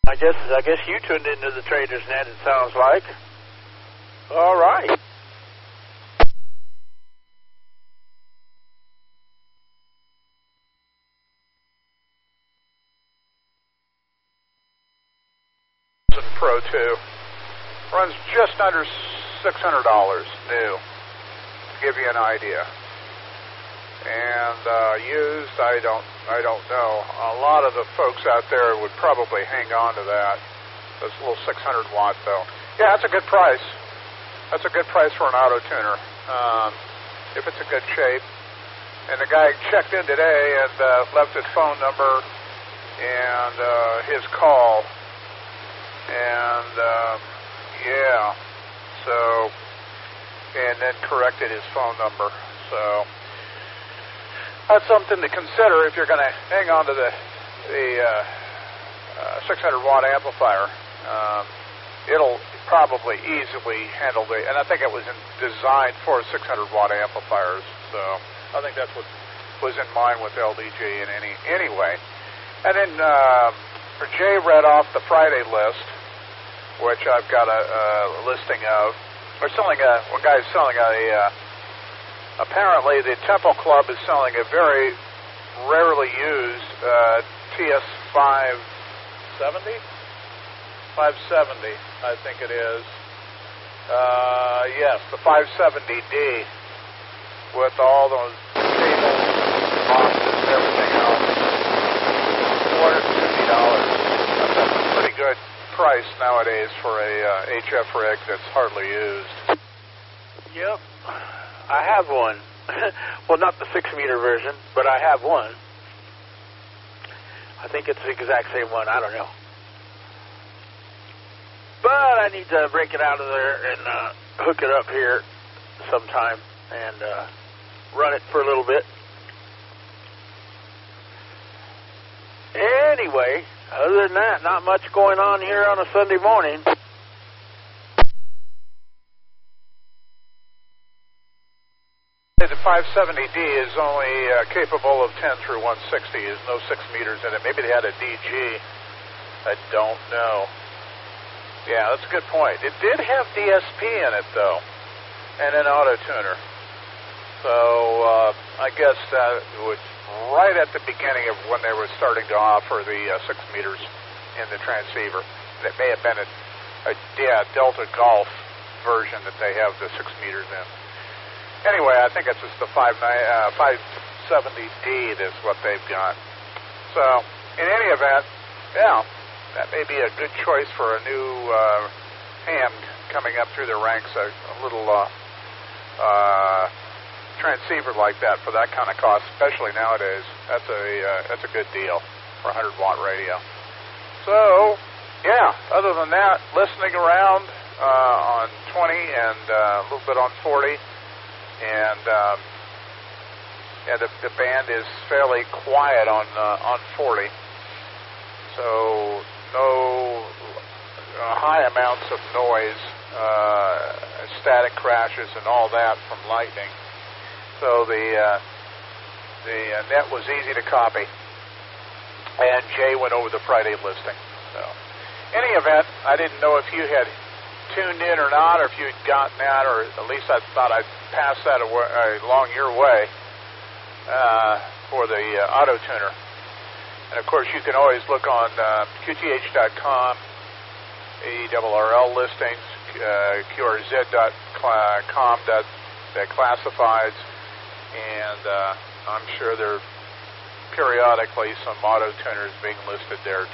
I guess you tuned into the Trader's Net, it sounds like. All right. Pro 2 runs just under $600 new, to give you an idea. And used, I don't know. A lot of the folks out there would probably hang on to that. This little 600 watt though. Yeah, that's a good price. That's a good price for an auto tuner, if it's in good shape. And the guy checked in today and left his phone number and his call. And yeah, so, and then corrected his phone number. So that's something to consider if you're going to hang on to the 600 watt amplifier. It'll probably easily handle and I think it was designed for 600 watt amplifiers. So I think that's what was in mind with LDG in anyway. And then Jay read off the Friday list, which I've got a listing of. We're selling one guy's selling apparently the Temple Club is selling a very rarely used TS 570, I think it is. Yes, the 570D with all those cables, boxes, everything else. $450. That's a pretty good price nowadays for a HF rig that's hardly used. Yep, I have one. Well, not the 6-meter version, but I have one. I think it's the exact same one. I don't know. But I need to break it out of there and hook it up here sometime and run it for a little bit. Anyway, other than that, not much going on here on a Sunday morning. The 570D is only capable of 10 through 160. There's no 6 meters in it. Maybe they had a DG. I don't know. Yeah, that's a good point. It did have DSP in it, though, and an auto tuner. So I guess that was right at the beginning of when they were starting to offer the 6 meters in the transceiver. It may have been a Delta Golf version that they have the 6 meters in. Anyway, I think it's just the 570D is what they've got. So, in any event, yeah, that may be a good choice for a new hand coming up through the ranks, a little transceiver like that for that kind of cost, especially nowadays. That's a good deal for a 100-watt radio. So, yeah, other than that, listening around on 20 and a little bit on 40. And yeah, the band is fairly quiet on 40, so no high amounts of noise, static crashes, and all that from lightning. So the net was easy to copy, and Jay went over the Friday listing. So, any event, I didn't know if you had tuned in or not, or if you'd gotten that, or at least I thought I'd pass that along your way for the auto tuner. And of course, you can always look on QTH.com, ERRL listings, QRZ.com, the classifieds, and I'm sure there are periodically some auto tuners being listed there